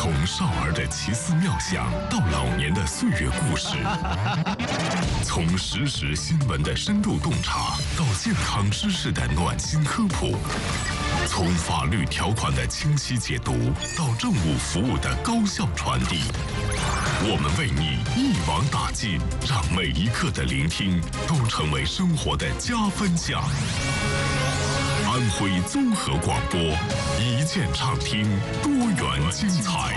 从少儿的奇思妙想到老年的岁月故事，从实时新闻的深度洞察到健康知识的暖心科普，从法律条款的清晰解读到政务服务的高效传递，我们为你一网打尽，让每一刻的聆听都成为生活的加分项。安徽综合广播，一键畅听，多元精彩。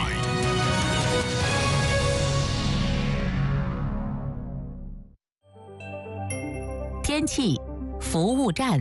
天气服务站。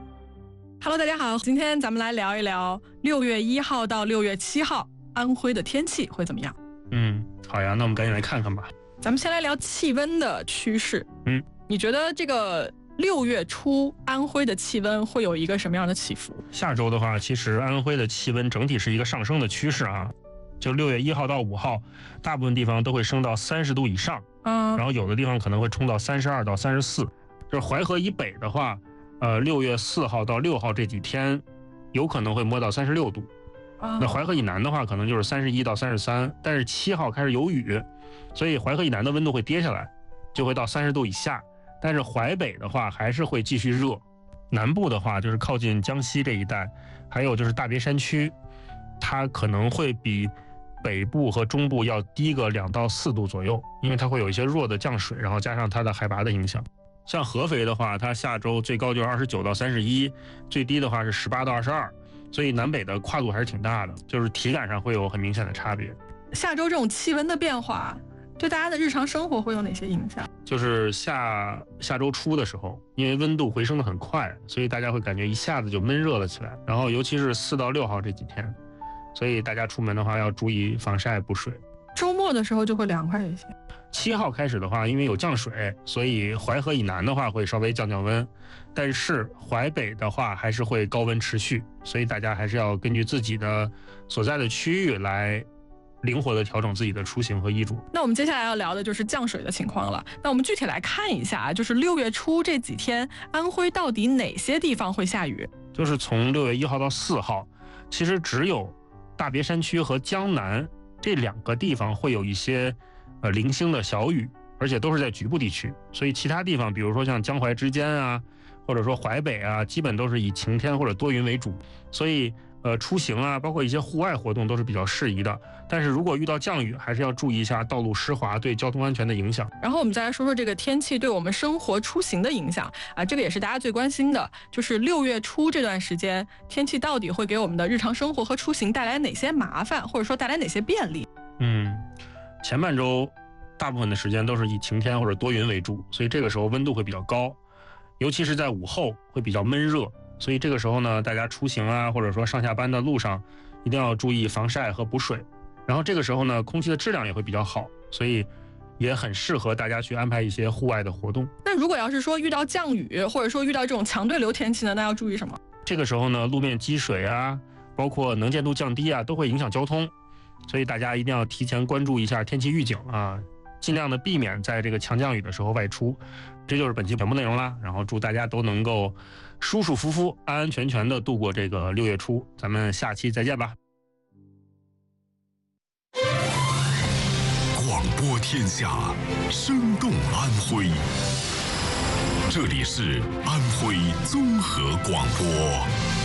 Hello， 大家好，今天咱们来聊一聊6月1号到6月7号安徽的天气会怎么样？ 好呀，那我们赶紧来看看吧。 咱们先来聊气温的趋势。你觉得这个6月初安徽的气温会有一个什么样的起伏？ 下周的话，其实安徽的气温整体是一个上升的趋势啊。就6月1号到5号，大部分地方都会升到30度以上，然后有的地方可能会冲到32到34。就是淮河以北的话，6月4号到6号这几天有可能会摸到36度。那淮河以南的话，可能就是31到33，但是7号开始有雨，所以淮河以南的温度会跌下来，就会到30度以下。但是淮北的话还是会继续热，南部的话就是靠近江西这一带，还有就是大别山区，它可能会比北部和中部要低个2到4度左右，因为它会有一些弱的降水，然后加上它的海拔的影响。像合肥的话，它下周最高就是29到31，最低的话是18到22，所以南北的跨度还是挺大的，就是体感上会有很明显的差别。 下周这种气温的变化对大家的日常生活会有哪些影响？ 就是下周初的时候，因为温度回升的很快，所以大家会感觉一下子就闷热了起来，然后尤其是4到6号这几天，所以大家出门的话要注意防晒补水。 周末的时候就会凉快一些。 7号开始的话，因为有降水，所以淮河以南的话会稍微降温，但是淮北的话还是会高温持续，所以大家还是要根据自己的所在的区域来灵活的调整自己的出行和衣着。 那我们接下来要聊的就是降水的情况了。那我们具体来看一下，就是6月初这几天安徽到底哪些地方会下雨？ 就是从6月1号到4号，其实只有大别山区和江南这2个地方会有一些零星的小雨，而且都是在局部地区，所以其他地方比如说像江淮之间啊，或者说淮北啊，基本都是以晴天或者多云为主，所以出行啊，包括一些户外活动都是比较适宜的。但是如果遇到降雨，还是要注意一下道路湿滑对交通安全的影响。 然后我们再来说说这个天气对我们生活出行的影响啊，这个也是大家最关心的，就是6月初这段时间天气到底会给我们的日常生活和出行带来哪些麻烦，或者说带来哪些便利？ 前半周大部分的时间都是以晴天或者多云为主，所以这个时候温度会比较高，尤其是在午后会比较闷热，所以这个时候呢，大家出行啊，或者说上下班的路上一定要注意防晒和补水。然后这个时候呢，空气的质量也会比较好，所以也很适合大家去安排一些户外的活动。 那如果要是说遇到降雨，或者说遇到这种强对流天气呢，那要注意什么？ 这个时候呢，路面积水啊，包括能见度降低啊，都会影响交通，所以大家一定要提前关注一下天气预警啊，尽量的避免在这个强降雨的时候外出。这就是本期全部内容啦，然后祝大家都能够舒舒服服、安安全全的度过这个6月初，咱们下期再见吧。 广播天下，生动安徽。这里是安徽综合广播。